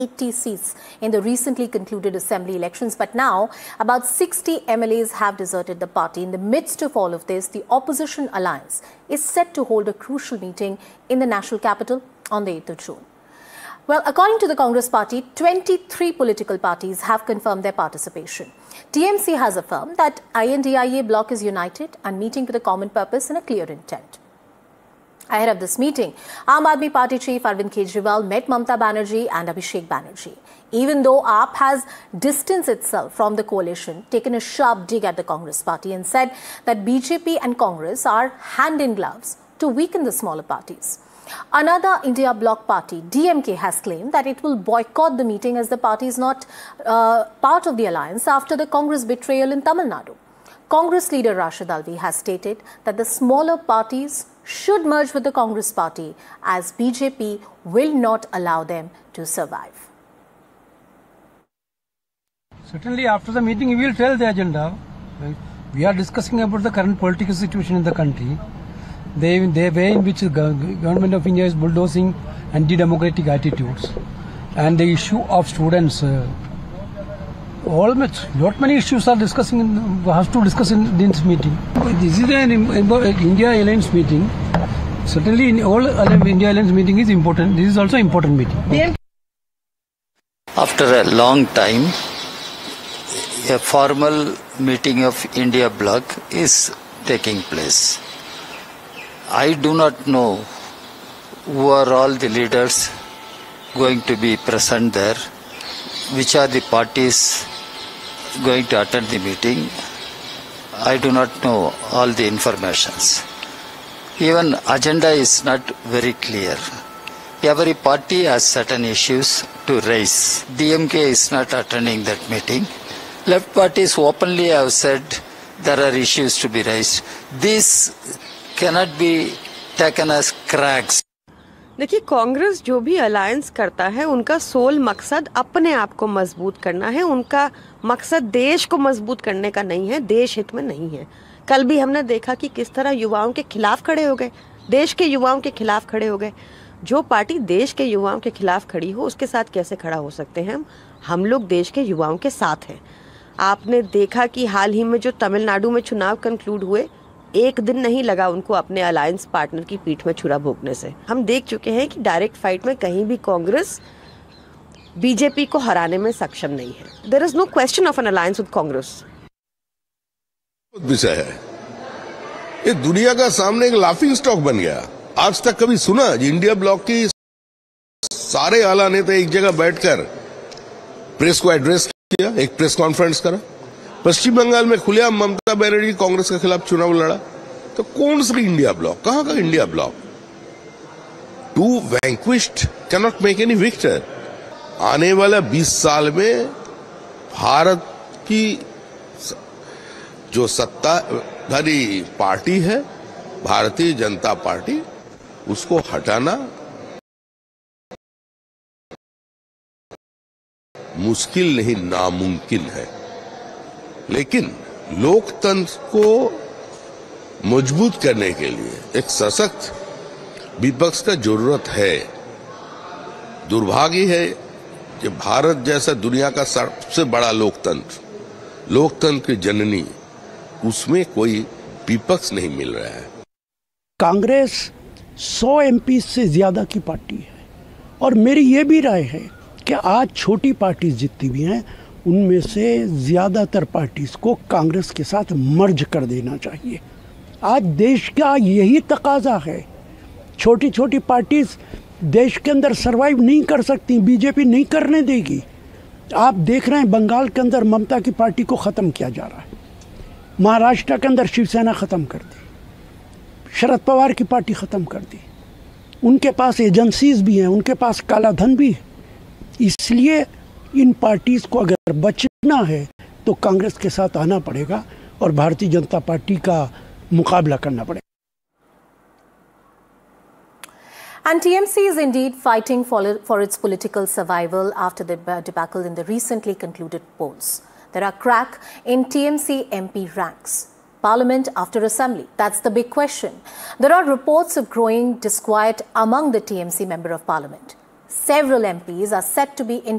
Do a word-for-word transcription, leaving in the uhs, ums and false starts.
eighty seats in the recently concluded assembly elections, but now about sixty M L As have deserted the party. In the midst of all of this, the opposition alliance is set to hold a crucial meeting in the national capital on the eighth of June. Well, according to the Congress party, twenty-three political parties have confirmed their participation. T M C has affirmed that I N D I A bloc is united and meeting with a common purpose and a clear intent. Ahead of this meeting, Aam Aadmi Party chief Arvind Kejriwal met Mamata Banerjee and Abhishek Banerjee. Even though A A P has distanced itself from the coalition, taken a sharp dig at the Congress party and said that B J P and Congress are hand in gloves to weaken the smaller parties. Another India bloc party, D M K, has claimed that it will boycott the meeting as the party is not uh, part of the alliance after the Congress betrayal in Tamil Nadu. Congress leader Rashid Alvi has stated that the smaller parties should merge with the Congress party as B J P will not allow them to survive. Certainly after the meeting we will tell the agenda. We are discussing about the current political situation in the country. The, the way in which the government of India is bulldozing anti-democratic attitudes and the issue of students. Uh, all much, lot many issues are discussing in, have to discuss in this meeting. This is an India Alliance meeting. Certainly, in all India Alliance meeting is important. This is also important meeting. After a long time, a formal meeting of India bloc is taking place. I do not know who are all the leaders going to be present there, which are the parties going to attend the meeting. I do not know all the informations. Even agenda is not very clear. Every party has certain issues to raise. D M K is not attending that meeting. Left parties openly have said there are issues to be raised. This cannot be taken as cracks. देखिए, कांग्रेस जो भी alliance करता है उनका soul मकसद अपने आप को मजबूत करना है. उनका मकसद देश को मजबूत करने का नहीं है, देश हित में नहीं है. कल भी हमने देखा कि किस तरह युवाओं के खिलाफ खड़े हो गए, देश के युवाओं के खिलाफ खड़े हो गए. जो पार्टी देश के युवाओं के खिलाफ खड़ी हो उसके साथ कैसे खड़ा हो सकते हैं हम? हम लोग देश के युवाओं के साथ हैं. आपने देखा कि हाल ही में जो तमिलनाडु में चुनाव कंक्लूड हुए, एक दिन नहीं लगा उनको अपने अलायंस पार्टनर की पीठ में छुरा भोंकने से. हम देख चुके हैं कि डायरेक्ट फाइट में कहीं भी कांग्रेस बीजेपी को हराने में सक्षम नहीं है. There is no question of N alliance with Congress. विषय है ये, दुनिया का सामने एक लाफिंग स्टॉक बन गया. आज तक कभी सुना जी इंडिया ब्लॉक की सारे आला नेता एक जगह बैठकर प्रेस को एड्रेस किया, एक प्रेस कॉन्फ्रेंस करा. पश्चिम बंगाल में खुलेआम ममता बनर्जी कांग्रेस के खिलाफ चुनाव लड़ा. तो कौन सा इंडिया ब्लॉक, कहां का India block? To वैंक्विश्ड can not make any Victor. आने वाला बीस साल में भारत की जो सत्ताधारी पार्टी है, भारतीय जनता पार्टी, उसको हटाना मुश्किल नहीं, नामुमकिन है. लेकिन लोकतंत्र को मजबूत करने के लिए एक सशक्त विपक्ष का जरूरत है. दुर्भाग्य है कि भारत जैसा दुनिया का सबसे बड़ा लोकतंत्र, लोकतंत्र की जननी, उसमें कोई विपक्ष नहीं मिल रहा है. कांग्रेस सौ एमपी से ज्यादा की पार्टी है और मेरी ये भी राय है कि आज छोटी पार्टी जितनी भी हैं उनमें से ज़्यादातर पार्टीज़ को कांग्रेस के साथ मर्ज कर देना चाहिए. आज देश का यही तकाजा है. छोटी छोटी पार्टीज़ देश के अंदर सरवाइव नहीं कर सकती, बीजेपी नहीं करने देगी. आप देख रहे हैं बंगाल के अंदर ममता की पार्टी को ख़त्म किया जा रहा है, महाराष्ट्र के अंदर शिवसेना ख़त्म कर दी, शरद पवार की पार्टी ख़त्म कर दी. उनके पास एजेंसीज भी हैं, उनके पास काला धन भी है. इसलिए इन पार्टीज को अगर बचना है तो कांग्रेस के साथ आना पड़ेगा और भारतीय जनता पार्टी का मुकाबला करना पड़ेगा. And T M C is indeed fighting for, for its political survival after the debacle in the recently concluded polls. There are crack in T M C M P ranks. Parliament after Assembly, that's the big question. There are reports of growing disquiet among the T M C Member of Parliament. Several M Ps are set to be in